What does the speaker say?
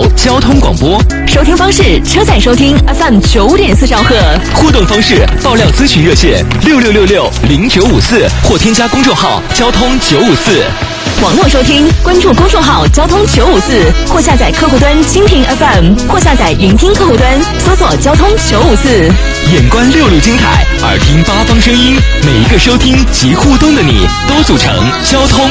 由交通广播。 收听方式：车载收听 FM 9.4兆赫。 互动方式：爆料咨询热线66660954或添加公众号交通954。 网络收听，关注公众号交通954，或下载客户端蜻蜓 FM， 或下载云听客户端，搜索交通954。 眼观六路精彩，耳听八方声音，每一个收听及互动的你，都组成交通